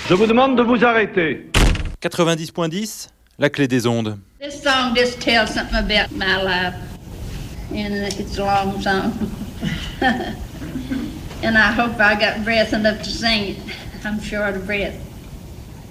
Je vous demande de vous arrêter. 90.10, la clé des ondes. This song just tells something about my life, and it's a long song. And I hope I got breath enough to sing it. I'm short of breath.